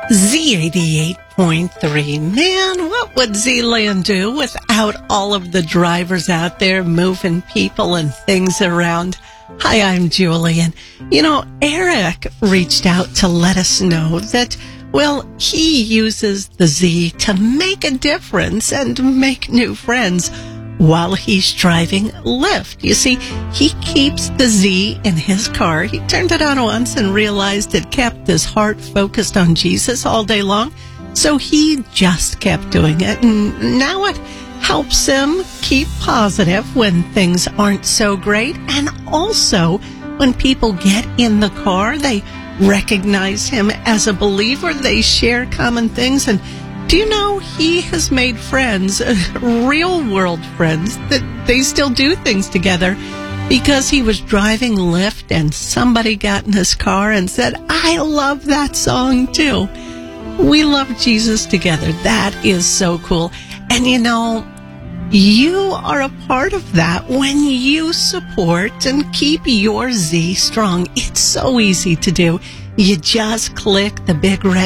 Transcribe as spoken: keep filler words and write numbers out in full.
Z eighty-eight point three. Man, what would Z-Land do without all of the drivers out there moving people and things around? Hi, I'm Julian. You know, Eric reached out to let us know that, well, he uses the Z to make a difference and make new friends while he's driving Lyft. You see, he keeps the Z in his car. He turned it on once and realized it kept his heart focused on Jesus all day long. So he just kept doing it. And now it helps him keep positive when things aren't so great. And also, when people get in the car, they recognize him as a believer. They share common things. And do you know he has made friends, real world friends, that they still do things together because he was driving Lyft and somebody got in his car and said, I love that song too. We love Jesus together. That is so cool. And you know, you are a part of that when you support and keep your Z strong. It's so easy to do. You just click the big red